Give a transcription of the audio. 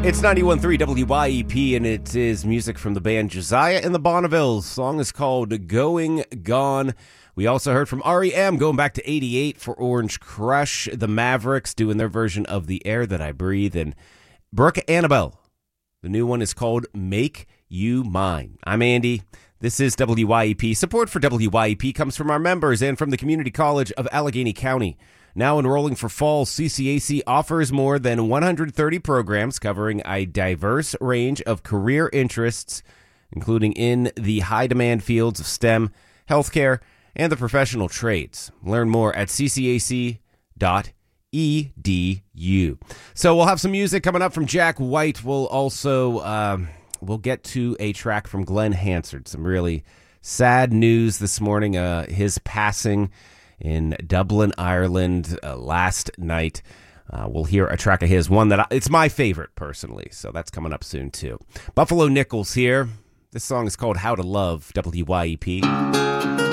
It's 91.3 WYEP, and it is music from the band Josiah and the Bonnevilles. The song is called Going Gone. We also heard from REM going back to 88 for Orange Crush, the Mavericks doing their version of The Air That I Breathe, and Brooke Annabelle. The new one is called Make You Mine. I'm Andy. This is WYEP. Support for WYEP comes from our members and from the Community College of Allegheny County. Now enrolling for fall, CCAC offers more than 130 programs covering a diverse range of career interests, including in the high-demand fields of STEM, healthcare, and the professional trades. Learn more at ccac.edu. So we'll have some music coming up from Jack White. We'll also we'll get to a track from Glenn Hansard. Some really sad news this morning. His passing in Dublin, Ireland last night. We'll hear a track of his, one that it's my favorite personally, so that's coming up soon too. Buffalo Nichols here. This song is called How to Love, WYEP.